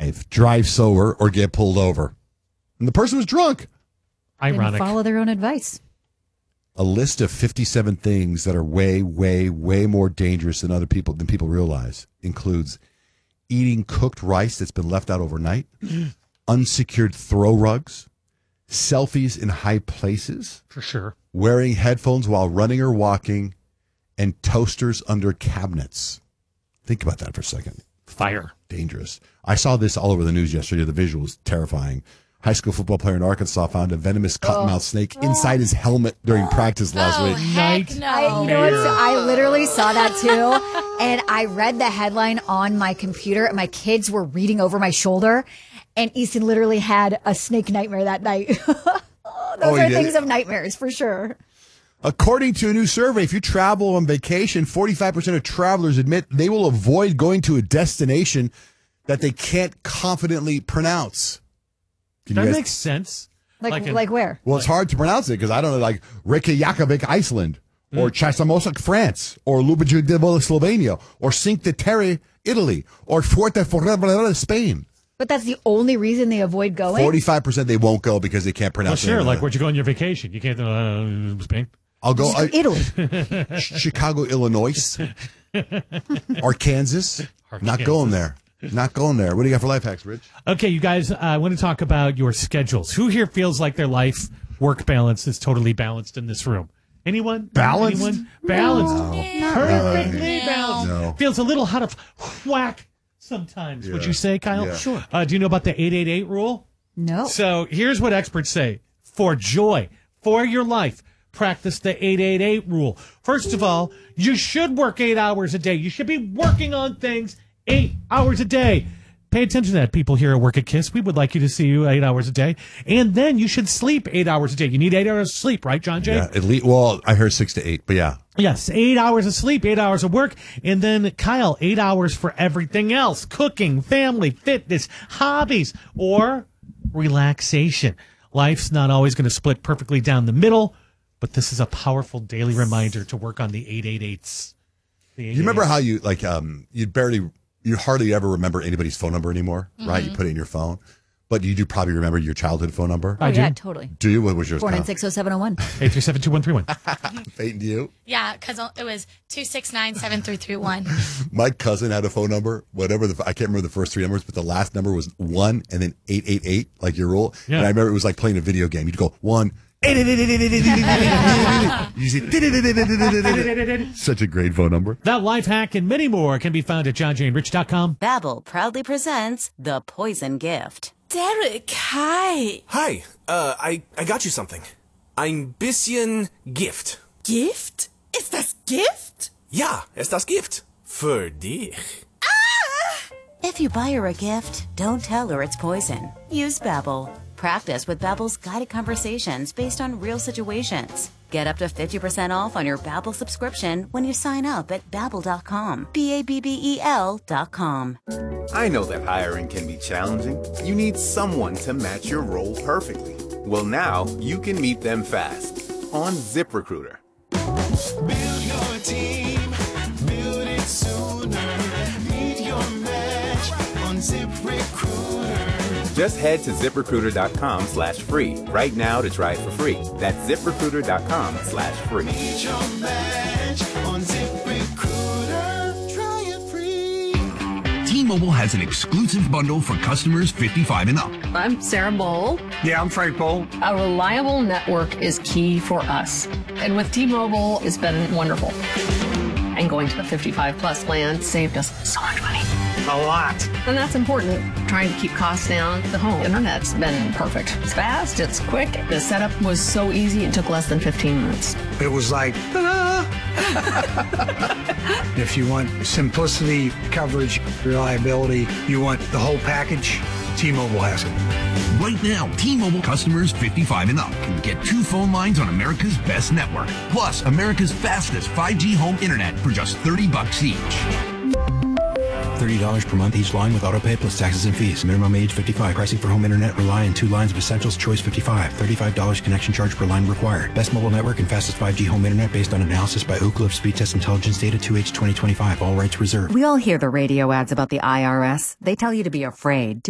drive sober, or get pulled over. And the person was drunk. Ironic. Didn't follow their own advice. A list of 57 things that are way, way, way more dangerous than people realize includes eating cooked rice that's been left out overnight, unsecured throw rugs, selfies in high places. For sure. Wearing headphones while running or walking, and toasters under cabinets. Think about that for a second. Fire. Dangerous. I saw this all over the news yesterday. The visual was terrifying. High school football player in Arkansas found a venomous cottonmouth snake inside his helmet during practice last week. Heck no. I literally saw that too, and I read the headline on my computer, and my kids were reading over my shoulder, and Easton literally had a snake nightmare that night. Those are things of nightmares, for sure. According to a new survey, if you travel on vacation, 45% of travelers admit they will avoid going to a destination that they can't confidently pronounce. That makes sense. Like where? Well, it's hard to pronounce it because I don't know, like Reykjavik, Iceland, or Chasamosak, France, or Ljubljana, Slovenia, or Cinque Terre, Italy, or Fuerteventura, Spain. But that's the only reason they avoid going? 45% they won't go because they can't pronounce it. Well, sure. Like, where'd you go on your vacation? You can't Spain? I'll go Italy. Chicago, Illinois, Arkansas. Not going there. Not going there. What do you got for life hacks, Rich? Okay, you guys, I want to talk about your schedules. Who here feels like their life-work balance is totally balanced in this room? Anyone? Balanced? Anyone? Balanced. No. Perfectly balanced. No. Feels a little out of whack sometimes, would you say, Kyle? Yeah. Sure. Do you know about the 888 rule? No. So here's what experts say. For joy, for your life, practice the 888 rule. First of all, you should work 8 hours a day. You should be working on things 8 hours a day. Pay attention to that, people here at Work at KISS. We would like you to see you 8 hours a day. And then you should sleep 8 hours a day. You need 8 hours of sleep, right, John Jay? Yeah, at least, well, I heard 6 to 8, but yeah. Yes, 8 hours of sleep, 8 hours of work. And then, Kyle, 8 hours for everything else. Cooking, family, fitness, hobbies, or relaxation. Life's not always going to split perfectly down the middle, but this is a powerful daily reminder to work on the 888s. Do you remember how you, like, you hardly ever remember anybody's phone number anymore, right? You put it in your phone. But you do probably remember your childhood phone number. Oh, yeah, totally. Do you? What was yours? 4960701. 837-2131. Peyton, do you? Yeah, because it was 269-7331. My cousin had a phone number, whatever, I can't remember the first three numbers, but the last number was 1 and then 888, like your rule. Yeah. And I remember it was like playing a video game. You'd go 1, 888. You see, such a great phone number. That life hack and many more can be found at johnjaneRich.com. Babbel proudly presents The Poison Gift. Derek, hi. Hi, I got you something. Ein bisschen Gift. Gift? Ist das Gift? Ja, es das Gift. Für dich. If you buy her a gift, don't tell her it's poison. Use Babbel. Practice with Babbel's guided conversations based on real situations. Get up to 50% off on your Babbel subscription when you sign up at Babbel.com. Babbel.com. I know that hiring can be challenging. You need someone to match your role perfectly. Well, now you can meet them fast on ZipRecruiter. Build your team, build it sooner. Meet your match on ZipRecruiter. Just head to ZipRecruiter.com/free right now to try it for free. That's ZipRecruiter.com/free. Meet your match on ZipRecruiter. Try it free. T-Mobile has an exclusive bundle for customers 55 and up. I'm Sarah Bowl. Yeah, I'm Frank Bowl. A reliable network is key for us. And with T-Mobile, it's been wonderful. And going to the 55-plus plan saved us so much money. A lot. And that's important. Trying to keep costs down. The home internet's been perfect. It's fast. It's quick. The setup was so easy. It took less than 15 minutes. It was like, ta-da! If you want simplicity, coverage, reliability, you want the whole package, T-Mobile has it. Right now, T-Mobile customers 55 and up can get 2 phone lines on America's best network, plus America's fastest 5G home internet for just $30 each. $30 per month each line with autopay plus taxes and fees. Minimum age 55. Pricing for home internet rely on 2 lines of Essentials Choice 55. $35 connection charge per line required. Best mobile network and fastest 5G home internet based on analysis by Oak Cliff Speed Test Intelligence Data 2H 2025. All rights reserved. We all hear the radio ads about the IRS. They tell you to be afraid.